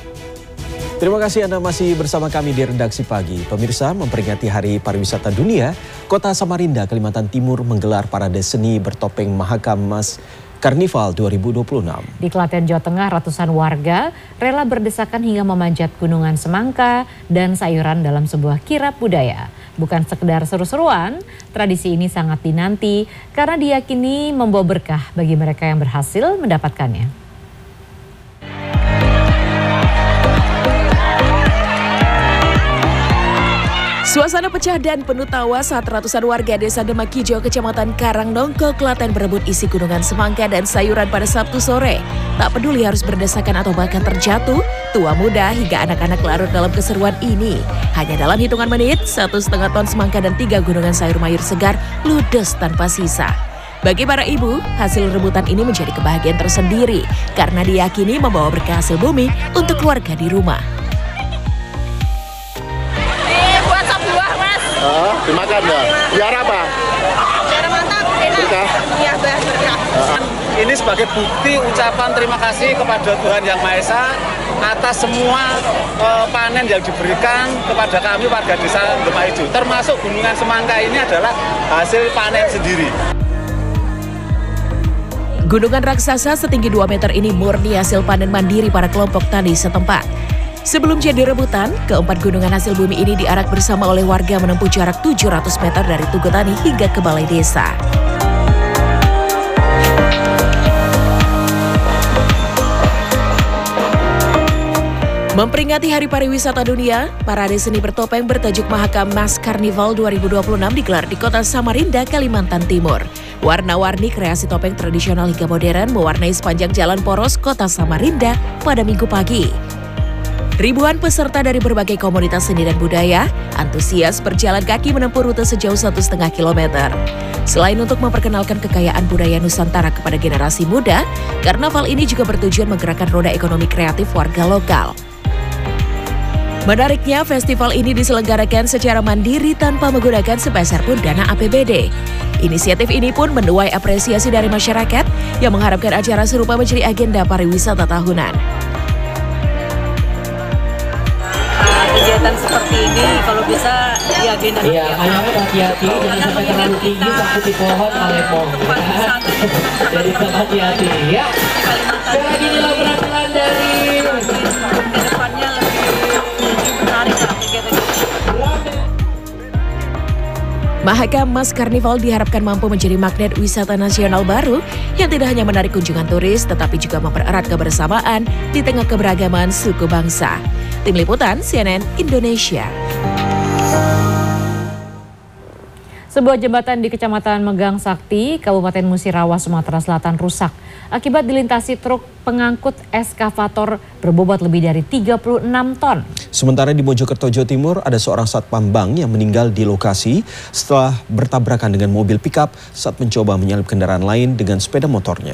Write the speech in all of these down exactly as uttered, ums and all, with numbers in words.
Terima kasih Anda masih bersama kami di Redaksi Pagi. Pemirsa, memperingati Hari Pariwisata Dunia, Kota Samarinda, Kalimantan Timur menggelar parade seni bertopeng Mahakam Mas Karnival dua ribu dua puluh enam. Di Klaten, Jawa Tengah, ratusan warga rela berdesakan hingga memanjat gunungan semangka dan sayuran dalam sebuah kirap budaya. Bukan sekedar seru-seruan, tradisi ini sangat dinanti karena diyakini membawa berkah bagi mereka yang berhasil mendapatkannya. Suasana pecah dan penuh tawa saat ratusan warga desa Demak Hijau, Kecamatan Karangnongko, Klaten berebut isi gunungan semangka dan sayuran pada Sabtu sore. Tak peduli harus berdesakan atau bahkan terjatuh, tua muda hingga anak-anak larut dalam keseruan ini. Hanya dalam hitungan menit, satu setengah ton semangka dan tiga gunungan sayur mayur segar ludes tanpa sisa. Bagi para ibu, hasil rebutan ini menjadi kebahagiaan tersendiri karena diyakini membawa berkah hasil bumi untuk keluarga di rumah. Oh, dimakan ya? Biar apa? Biar mantap, enak. Berkah? Iya, berkah. Uh, Ini sebagai bukti ucapan terima kasih kepada Tuhan Yang Maha Esa atas semua uh, panen yang diberikan kepada kami warga desa Demak Hijau. Termasuk gunungan semangka ini adalah hasil panen sendiri. Gunungan raksasa setinggi dua meter ini murni hasil panen mandiri para kelompok tani setempat. Sebelum jadi rebutan, keempat gunungan hasil bumi ini diarak bersama oleh warga menempuh jarak tujuh ratus meter dari Tugu Tani hingga ke balai desa. Memperingati Hari Pariwisata Dunia, parade seni bertopeng bertajuk Mahakam Mas Karnival dua ribu dua puluh enam digelar di Kota Samarinda, Kalimantan Timur. Warna-warni kreasi topeng tradisional hingga modern mewarnai sepanjang jalan poros Kota Samarinda pada Minggu pagi. Ribuan peserta dari berbagai komunitas seni dan budaya antusias berjalan kaki menempuh rute sejauh satu setengah kilometer. Selain untuk memperkenalkan kekayaan budaya Nusantara kepada generasi muda, karnaval ini juga bertujuan menggerakkan roda ekonomi kreatif warga lokal. Menariknya, festival ini diselenggarakan secara mandiri tanpa menggunakan sepeser pun dana A P B D. Inisiatif ini pun menuai apresiasi dari masyarakat yang mengharapkan acara serupa menjadi agenda pariwisata tahunan. Kegiatan seperti ini kalau bisa diagenda. Iya, ayamnya hati-hati, jangan sampai terlalu tinggi takut di pohon malepong. Jadi hati-hati ya. Sekali lagi inilah penampilan dari Kedepannya lebih menarik lah kegiatan ini. Mahakam Mas Karnival diharapkan mampu menjadi magnet wisata nasional baru yang tidak hanya menarik kunjungan turis tetapi juga mempererat kebersamaan di tengah keberagaman suku bangsa. Tim Liputan C N N Indonesia. Sebuah jembatan di Kecamatan Megang Sakti, Kabupaten Musirawas, Sumatera Selatan rusak akibat dilintasi truk pengangkut eskavator berbobot lebih dari tiga puluh enam ton. Sementara di Mojokerto, Jawa Timur, ada seorang satpam bank yang meninggal di lokasi setelah bertabrakan dengan mobil pickup saat mencoba menyalip kendaraan lain dengan sepeda motornya.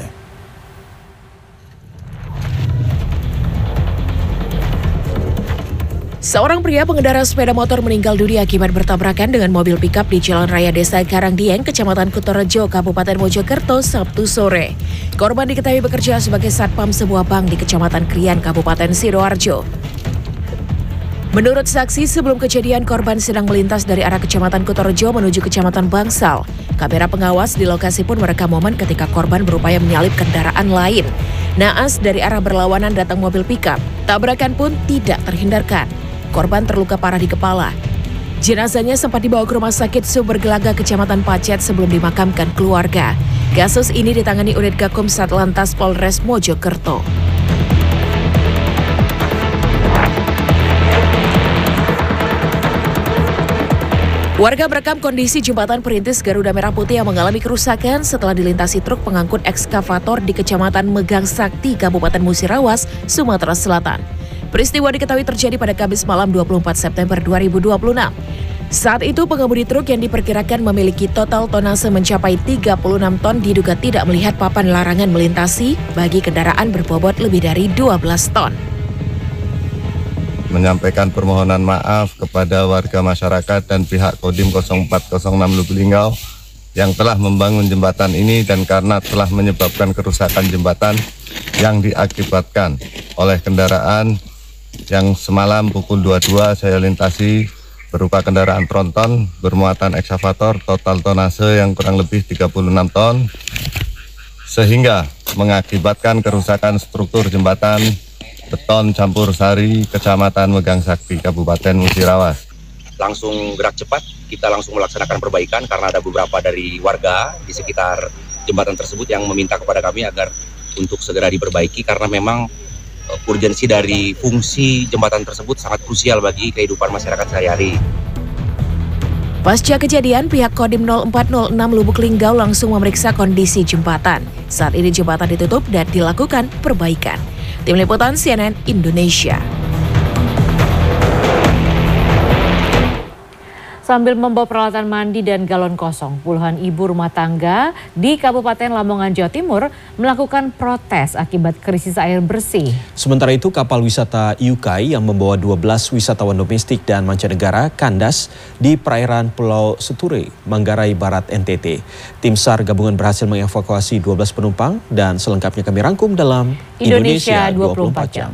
Seorang pria pengendara sepeda motor meninggal dunia akibat bertabrakan dengan mobil pickup di Jalan Raya Desa Karangdieng, Kecamatan Kutorejo, Kabupaten Mojokerto, Sabtu sore. Korban diketahui bekerja sebagai satpam sebuah bank di Kecamatan Krian, Kabupaten Sidoarjo. Menurut saksi, sebelum kejadian korban sedang melintas dari arah Kecamatan Kutorejo menuju Kecamatan Bangsal. Kamera pengawas di lokasi pun merekam momen ketika korban berupaya menyalip kendaraan lain. Naas dari arah berlawanan datang mobil pickup. Tabrakan pun tidak terhindarkan. Korban terluka parah di kepala. Jenazahnya sempat dibawa ke Rumah Sakit Sumber Gelaga Kecamatan Pacet sebelum dimakamkan keluarga. Kasus ini ditangani unit Gakum Satlantas Polres Mojokerto. Warga merekam kondisi jembatan perintis Garuda Merah Putih yang mengalami kerusakan setelah dilintasi truk pengangkut ekskavator di Kecamatan Megang Sakti, Kabupaten Musirawas, Sumatera Selatan. Peristiwa diketahui terjadi pada Kamis malam dua puluh empat September dua ribu dua puluh enam. Saat itu pengemudi truk yang diperkirakan memiliki total tonase mencapai tiga puluh enam ton diduga tidak melihat papan larangan melintasi bagi kendaraan berbobot lebih dari dua belas ton. Menyampaikan permohonan maaf kepada warga masyarakat dan pihak Kodim nol empat nol enam Lubulingau yang telah membangun jembatan ini dan karena telah menyebabkan kerusakan jembatan yang diakibatkan oleh kendaraan yang semalam pukul dua puluh dua saya lintasi berupa kendaraan tronton bermuatan eksavator total tonase yang kurang lebih tiga puluh enam ton, sehingga mengakibatkan kerusakan struktur jembatan beton campur sari Kecamatan Megang Sakti, Kabupaten Musirawas. Langsung gerak cepat, kita langsung melaksanakan perbaikan karena ada beberapa dari warga di sekitar jembatan tersebut yang meminta kepada kami agar untuk segera diperbaiki karena memang uh, urgensi dari fungsi jembatan tersebut sangat krusial bagi kehidupan masyarakat sehari-hari. Pasca kejadian, pihak Kodim nol empat nol enam Lubuk Linggau langsung memeriksa kondisi jembatan. Saat ini jembatan ditutup dan dilakukan perbaikan. Tim Liputan C N N Indonesia. Sambil membawa peralatan mandi dan galon kosong, puluhan ibu rumah tangga di Kabupaten Lamongan, Jawa Timur melakukan protes akibat krisis air bersih. Sementara itu, kapal wisata Yukai yang membawa dua belas wisatawan domestik dan mancanegara kandas di perairan Pulau Seture, Manggarai Barat, N T T. Tim SAR gabungan berhasil mengevakuasi dua belas penumpang dan selengkapnya kami rangkum dalam Indonesia, Indonesia dua puluh empat jam.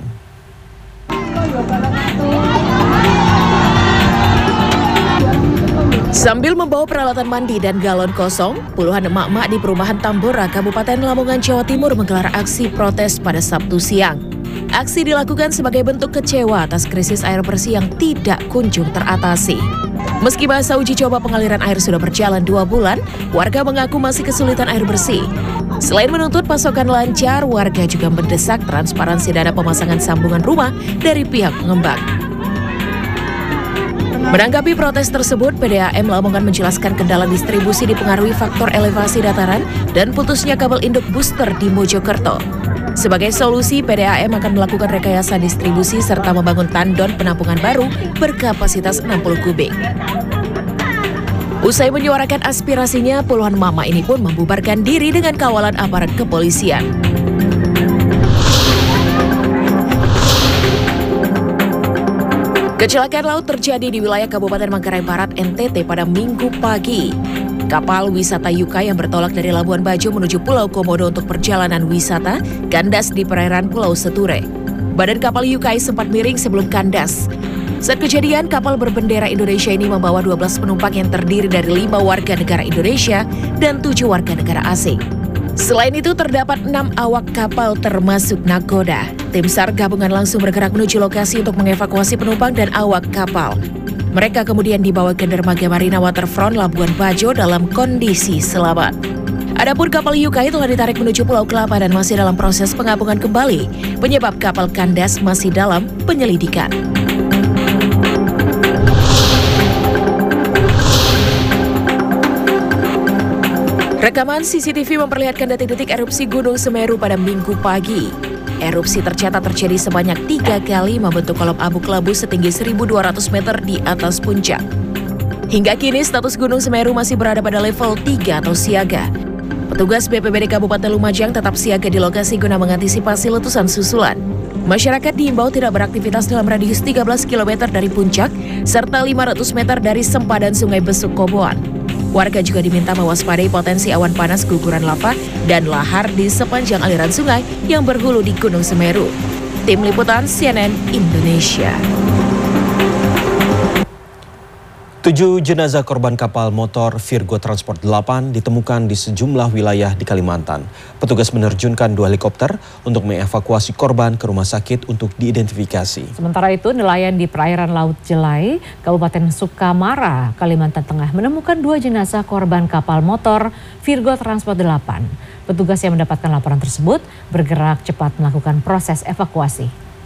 Sambil membawa peralatan mandi dan galon kosong, puluhan emak-emak di perumahan Tambora, Kabupaten Lamongan, Jawa Timur menggelar aksi protes pada Sabtu siang. Aksi dilakukan sebagai bentuk kecewa atas krisis air bersih yang tidak kunjung teratasi. Meski masa uji coba pengaliran air sudah berjalan dua bulan, warga mengaku masih kesulitan air bersih. Selain menuntut pasokan lancar, warga juga mendesak transparansi dana pemasangan sambungan rumah dari pihak pengembang. Menanggapi protes tersebut, P D A M Lamongan menjelaskan kendala distribusi dipengaruhi faktor elevasi dataran dan putusnya kabel induk booster di Mojokerto. Sebagai solusi, P D A M akan melakukan rekayasa distribusi serta membangun tandon penampungan baru berkapasitas enam puluh kubik. Usai menyuarakan aspirasinya, puluhan mama ini pun membubarkan diri dengan kawalan aparat kepolisian. Kecelakaan laut terjadi di wilayah Kabupaten Manggarai Barat, N T T pada Minggu pagi. Kapal wisata Yukai yang bertolak dari Labuan Bajo menuju Pulau Komodo untuk perjalanan wisata kandas di perairan Pulau Seture. Badan kapal Yukai sempat miring sebelum kandas. Saat kejadian, kapal berbendera Indonesia ini membawa dua belas penumpang yang terdiri dari lima warga negara Indonesia dan tujuh warga negara asing. Selain itu, terdapat enam awak kapal termasuk nakoda. Tim SAR gabungan langsung bergerak menuju lokasi untuk mengevakuasi penumpang dan awak kapal. Mereka kemudian dibawa ke dermaga Marina Waterfront Labuan Bajo dalam kondisi selamat. Adapun kapal Yukai telah ditarik menuju Pulau Kelapa dan masih dalam proses penggabungan kembali. Penyebab kapal kandas masih dalam penyelidikan. Rekaman C C T V memperlihatkan detik-detik erupsi Gunung Semeru pada Minggu pagi. Erupsi tercatat terjadi sebanyak tiga kali membentuk kolom abu kelabu setinggi seribu dua ratus meter di atas puncak. Hingga kini status Gunung Semeru masih berada pada level tiga atau siaga. Petugas B P B D Kabupaten Lumajang tetap siaga di lokasi guna mengantisipasi letusan susulan. Masyarakat diimbau tidak beraktivitas dalam radius tiga belas kilometer dari puncak serta lima ratus meter dari sempadan Sungai Besuk Koboan. Warga juga diminta mewaspadai potensi awan panas guguran lava dan lahar di sepanjang aliran sungai yang berhulu di Gunung Semeru. Tim Liputan C N N Indonesia. Tujuh jenazah korban kapal motor Virgo Transport delapan ditemukan di sejumlah wilayah di Kalimantan. Petugas menerjunkan dua helikopter untuk mengevakuasi korban ke rumah sakit untuk diidentifikasi. Sementara itu, nelayan di perairan Laut Jelai, Kabupaten Sukamara, Kalimantan Tengah menemukan dua jenazah korban kapal motor Virgo Transport delapan. Petugas yang mendapatkan laporan tersebut bergerak cepat melakukan proses evakuasi.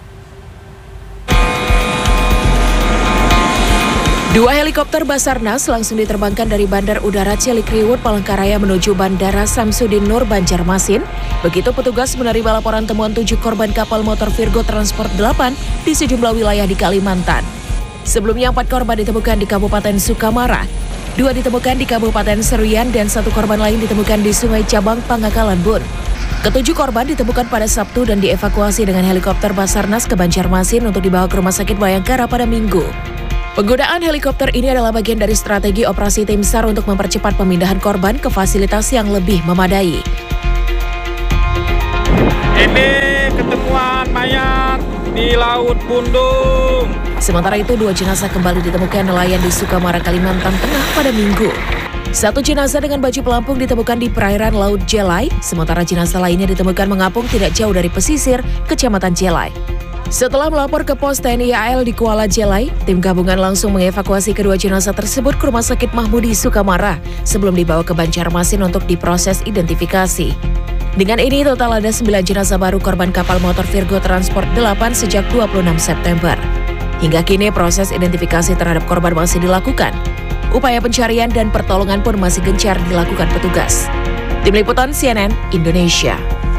Dua helikopter Basarnas langsung diterbangkan dari Bandar Udara Cilikriwut, Palangkaraya menuju Bandara Samsudin Nur, Banjarmasin. Begitu petugas menerima laporan temuan tujuh korban kapal motor Virgo Transport delapan di sejumlah wilayah di Kalimantan. Sebelumnya empat korban ditemukan di Kabupaten Sukamara, dua ditemukan di Kabupaten Seruyan, dan satu korban lain ditemukan di Sungai Cabang, Pangakalan Bun. Ketujuh korban ditemukan pada Sabtu dan dievakuasi dengan helikopter Basarnas ke Banjarmasin untuk dibawa ke Rumah Sakit Bayangkara pada Minggu. Penggunaan helikopter ini adalah bagian dari strategi operasi tim SAR untuk mempercepat pemindahan korban ke fasilitas yang lebih memadai. Ini ketemuan mayat di Laut Bundung. Sementara itu, dua jenazah kembali ditemukan nelayan di Sukamara, Kalimantan Tengah pada Minggu. Satu jenazah dengan baju pelampung ditemukan di perairan Laut Jelai, sementara jenazah lainnya ditemukan mengapung tidak jauh dari pesisir, Kecamatan Jelai. Setelah melapor ke pos T N I A L di Kuala Jelai, tim gabungan langsung mengevakuasi kedua jenazah tersebut ke Rumah Sakit Mahmudi Sukamara sebelum dibawa ke Banjarmasin untuk diproses identifikasi. Dengan ini, total ada sembilan jenazah baru korban kapal motor Virgo Transport delapan sejak dua puluh enam September. Hingga kini proses identifikasi terhadap korban masih dilakukan. Upaya pencarian dan pertolongan pun masih gencar dilakukan petugas. Tim Liputan C N N Indonesia.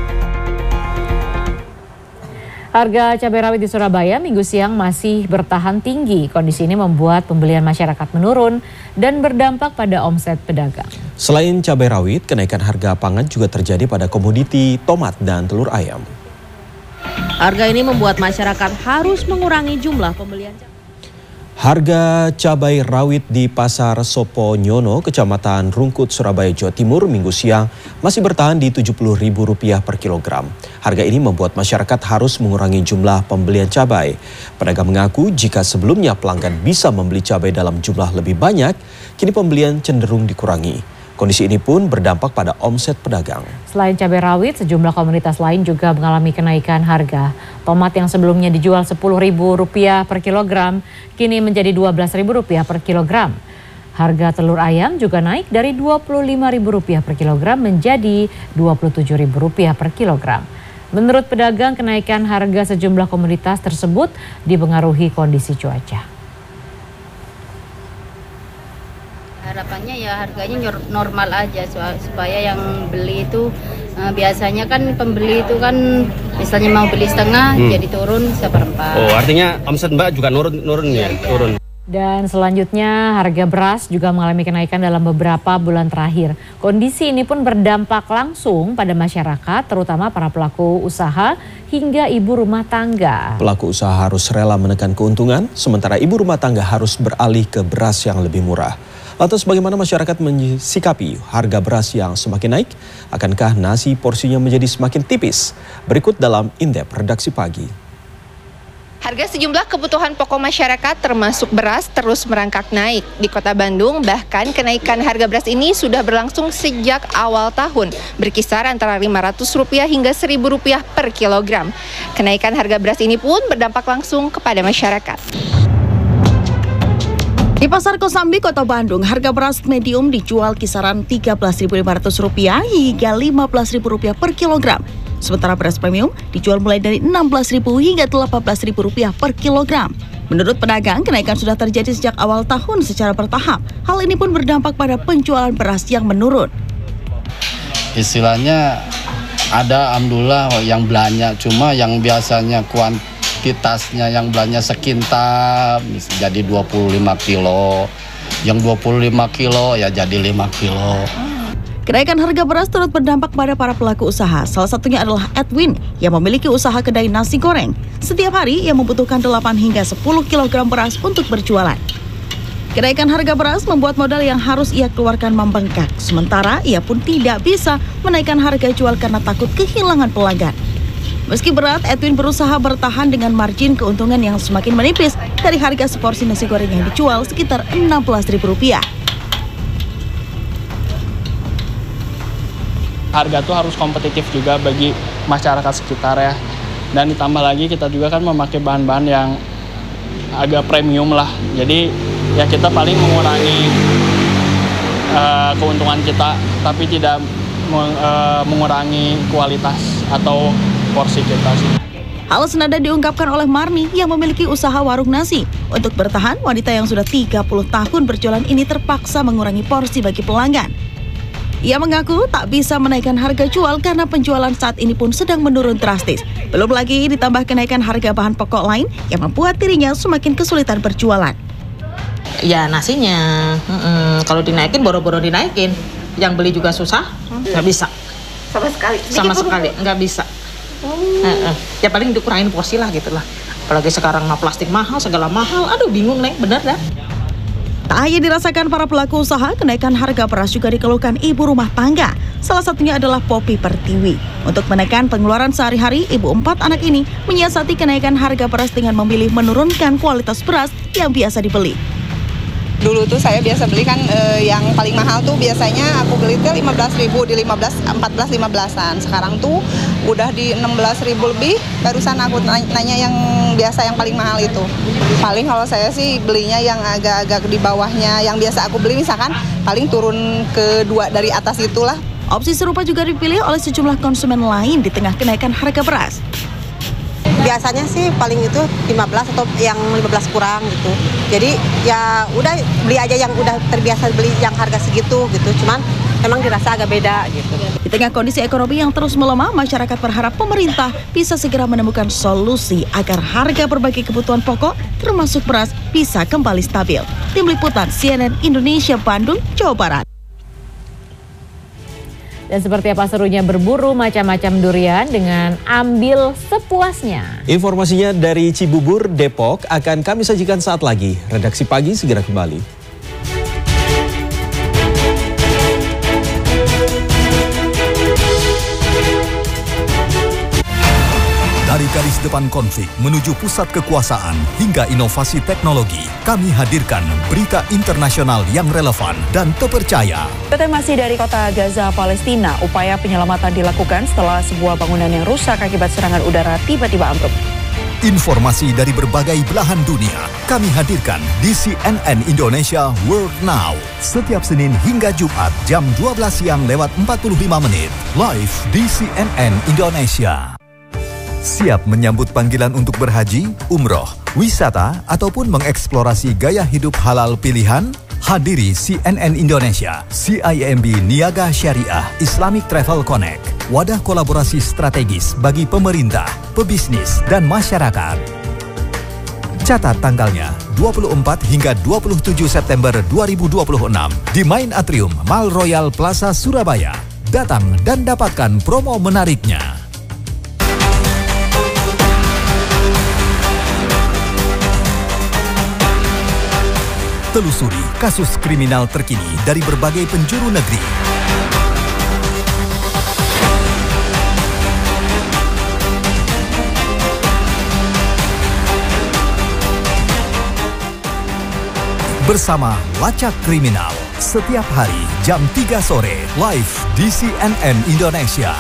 Harga cabai rawit di Surabaya minggu siang masih bertahan tinggi. Kondisi ini membuat pembelian masyarakat menurun dan berdampak pada omset pedagang. Selain cabai rawit, kenaikan harga pangan juga terjadi pada komoditi tomat dan telur ayam. Harga ini membuat masyarakat harus mengurangi jumlah pembelian. Harga cabai rawit di Pasar Soponyono, Kecamatan Rungkut, Surabaya, Jawa Timur, minggu siang masih bertahan di tujuh puluh ribu rupiah per kilogram. Harga ini membuat masyarakat harus mengurangi jumlah pembelian cabai. Pedagang mengaku jika sebelumnya pelanggan bisa membeli cabai dalam jumlah lebih banyak, kini pembelian cenderung dikurangi. Kondisi ini pun berdampak pada omset pedagang. Selain cabai rawit, sejumlah komoditas lain juga mengalami kenaikan harga. Tomat yang sebelumnya dijual sepuluh ribu rupiah per kilogram, kini menjadi dua belas ribu rupiah per kilogram. Harga telur ayam juga naik dari dua puluh lima ribu rupiah per kilogram menjadi dua puluh tujuh ribu rupiah per kilogram. Menurut pedagang, kenaikan harga sejumlah komoditas tersebut dipengaruhi kondisi cuaca. Harapannya ya harganya normal aja supaya yang beli itu uh, biasanya kan pembeli itu kan misalnya mau beli setengah hmm. jadi turun seperempat. Oh, artinya omset Mbak juga nurun nurun ya, ya turun. Dan selanjutnya harga beras juga mengalami kenaikan dalam beberapa bulan terakhir. Kondisi ini pun berdampak langsung pada masyarakat, terutama para pelaku usaha hingga ibu rumah tangga. Pelaku usaha harus rela menekan keuntungan, sementara ibu rumah tangga harus beralih ke beras yang lebih murah. Lantas bagaimana masyarakat mensikapi harga beras yang semakin naik? Akankah nasi porsinya menjadi semakin tipis? Berikut dalam In-Depth Redaksi Pagi. Harga sejumlah kebutuhan pokok masyarakat termasuk beras terus merangkak naik. Di Kota Bandung bahkan kenaikan harga beras ini sudah berlangsung sejak awal tahun, berkisar antara lima ratus rupiah hingga seribu rupiah per kilogram. Kenaikan harga beras ini pun berdampak langsung kepada masyarakat. Di Pasar Kosambi, Kota Bandung, harga beras medium dijual kisaran tiga belas ribu lima ratus rupiah hingga lima belas ribu rupiah per kilogram. Sementara beras premium dijual mulai dari enam belas ribu hingga delapan belas ribu rupiah per kilogram. Menurut pedagang, kenaikan sudah terjadi sejak awal tahun secara bertahap. Hal ini pun berdampak pada penjualan beras yang menurun. Istilahnya ada alhamdulillah yang belanja, cuma yang biasanya kuantitas Kuantitasnya yang belanja sekintal jadi dua puluh lima kilo, yang dua puluh lima kilo ya jadi lima kilo. Kenaikan harga beras turut berdampak pada para pelaku usaha. Salah satunya adalah Edwin yang memiliki usaha kedai nasi goreng. Setiap hari ia membutuhkan delapan hingga sepuluh kilogram beras untuk berjualan. Kenaikan harga beras membuat modal yang harus ia keluarkan membengkak. Sementara ia pun tidak bisa menaikkan harga jual karena takut kehilangan pelanggan. Meski berat, Edwin berusaha bertahan dengan margin keuntungan yang semakin menipis dari harga seporsi nasi goreng yang dijual sekitar enam belas ribu rupiah. Harga tuh harus kompetitif juga bagi masyarakat sekitar ya. Dan ditambah lagi kita juga kan memakai bahan-bahan yang agak premium lah. Jadi ya kita paling mengurangi uh, keuntungan kita, tapi tidak meng, uh, mengurangi kualitas atau porsi kita sih. Hal senada diungkapkan oleh Marni yang memiliki usaha warung nasi. Untuk bertahan, wanita yang sudah tiga puluh tahun berjualan ini terpaksa mengurangi porsi bagi pelanggan. Ia mengaku tak bisa menaikkan harga jual karena penjualan saat ini pun sedang menurun drastis. Belum lagi ditambah kenaikan harga bahan pokok lain yang membuat dirinya semakin kesulitan berjualan. Ya nasinya, mm-mm. kalau dinaikin boro-boro dinaikin. Yang beli juga susah, nggak bisa. Sama sekali? Sama sekali, nggak bisa. Hmm. Uh, uh. Ya paling dikurangin porsi lah gitu lah. Apalagi sekarang mah plastik mahal, segala mahal. Aduh bingung Neng, bener dah. Tak hanya dirasakan para pelaku usaha, kenaikan harga beras juga dikeluhkan ibu rumah tangga. Salah satunya adalah Popi Pertiwi. Untuk menekan pengeluaran sehari-hari, ibu empat anak ini menyiasati kenaikan harga beras dengan memilih menurunkan kualitas beras yang biasa dibeli. Dulu tuh saya biasa beli kan eh, yang paling mahal tuh biasanya aku beli tuh lima belas ribu di lima belas, empat belas, lima belasan. Sekarang tuh udah di enam belas ribu lebih. Barusan aku nanya yang biasa yang paling mahal itu. Paling kalau saya sih belinya yang agak-agak di bawahnya. Yang biasa aku beli misalkan paling turun ke dua dari atas itulah. Opsi serupa juga dipilih oleh sejumlah konsumen lain di tengah kenaikan harga beras. Biasanya sih paling itu lima belas atau yang lima belas kurang gitu. Jadi ya udah beli aja yang udah terbiasa beli yang harga segitu gitu. Cuman memang dirasa agak beda gitu. Di tengah kondisi ekonomi yang terus melemah, masyarakat berharap pemerintah bisa segera menemukan solusi agar harga berbagai kebutuhan pokok termasuk beras bisa kembali stabil. Tim Liputan C N N Indonesia Bandung, Jawa Barat. Dan seperti apa serunya berburu macam-macam durian dengan ambil sepuasnya. Informasinya dari Cibubur, Depok akan kami sajikan saat lagi. Redaksi Pagi segera kembali. Dari garis depan konflik menuju pusat kekuasaan hingga inovasi teknologi, kami hadirkan berita internasional yang relevan dan terpercaya. Kita masih dari kota Gaza, Palestina. Upaya penyelamatan dilakukan setelah sebuah bangunan yang rusak akibat serangan udara tiba-tiba ambruk. Informasi dari berbagai belahan dunia kami hadirkan di C N N Indonesia World Now. Setiap Senin hingga Jumat jam dua belas siang lewat empat puluh lima menit. Live di C N N Indonesia. Siap menyambut panggilan untuk berhaji, umroh, wisata, ataupun mengeksplorasi gaya hidup halal pilihan? Hadiri C N N Indonesia, C I M B Niaga Syariah Islamic Travel Connect, wadah kolaborasi strategis bagi pemerintah, pebisnis, dan masyarakat. Catat tanggalnya, dua puluh empat hingga dua puluh tujuh September dua ribu dua puluh enam di Main Atrium Mall Royal Plaza Surabaya. Datang dan dapatkan promo menariknya. Telusuri kasus kriminal terkini dari berbagai penjuru negeri. Bersama Lacak Kriminal, setiap hari jam tiga sore, live di C N N Indonesia.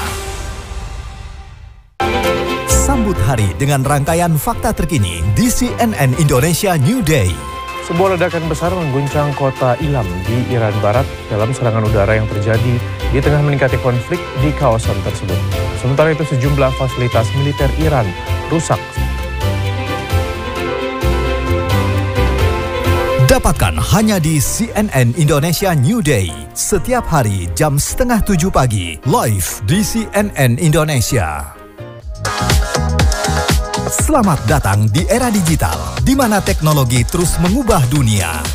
Sambut hari dengan rangkaian fakta terkini di C N N Indonesia New Day. Sebuah ledakan besar mengguncang kota Ilam di Iran Barat dalam serangan udara yang terjadi di tengah meningkatnya konflik di kawasan tersebut. Sementara itu sejumlah fasilitas militer Iran rusak. Dapatkan hanya di C N N Indonesia New Day. Setiap hari jam setengah tujuh pagi, live di C N N Indonesia. Selamat datang di era digital, di mana teknologi terus mengubah dunia.